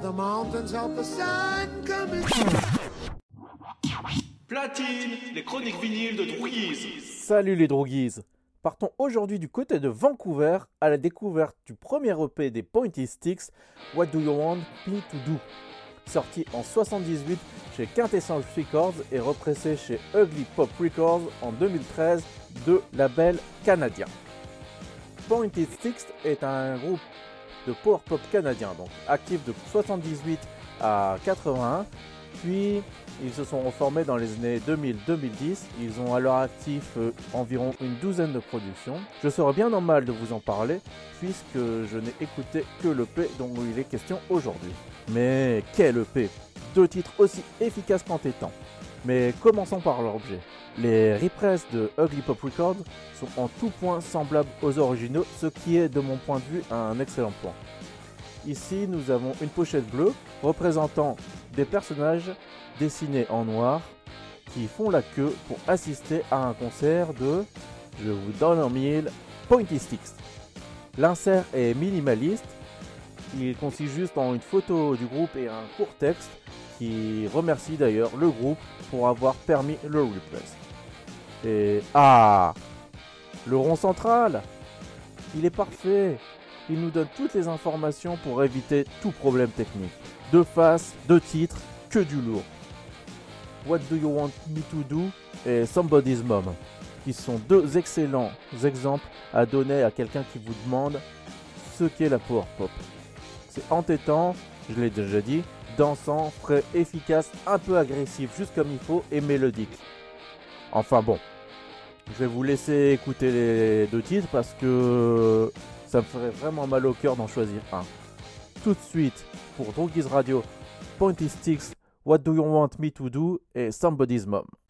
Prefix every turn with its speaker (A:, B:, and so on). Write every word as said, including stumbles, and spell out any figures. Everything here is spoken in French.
A: the mountains of the sun coming.
B: Platine, les chroniques vinyles de Droguise.
C: Salut les Droguies. Partons aujourd'hui du côté de Vancouver à la découverte du premier E P des Pointy Sticks, What Do You Want Me To Do, sorti en soixante-dix-huit chez Quintessence Records et repressé chez Ugly Pop Records en deux mille treize, deux labels canadiens. Pointy Sticks est un groupe de power pop canadien, donc actif de soixante-dix-huit à quatre-vingt-un, puis ils se sont reformés dans les années deux mille à deux mille dix. Ils ont à leur actif euh, environ une douzaine de productions. Je serais bien normal de vous en parler puisque je n'ai écouté que l'E P dont il est question aujourd'hui. Mais quel E P! Deux titres aussi efficaces qu'entêtants. Mais commençons par leur objet. Les represses de Ugly Pop Records sont en tout point semblables aux originaux, ce qui est de mon point de vue un excellent point. Ici nous avons une pochette bleue représentant des personnages dessinés en noir qui font la queue pour assister à un concert de, je vous donne en mille, Pointy Sticks. L'insert est minimaliste, il consiste juste en une photo du groupe et un court texte qui remercie d'ailleurs le groupe pour avoir permis le repress. Et ah, le rond central, il est parfait, il nous donne toutes les informations pour éviter tout problème technique. Deux faces, deux titres, que du lourd. What Do You Want Me To Do et Somebody's Mom, qui sont deux excellents exemples à donner à quelqu'un qui vous demande ce qu'est la power pop. C'est entêtant, je l'ai déjà dit, dansant, frais, efficace, un peu agressif, juste comme il faut, et mélodique. Enfin bon, je vais vous laisser écouter les deux titres parce que ça me ferait vraiment mal au cœur d'en choisir un. Tout de suite, pour Droguise Radio, Pointy Sticks, What Do You Want Me To Do et Somebody's Mom.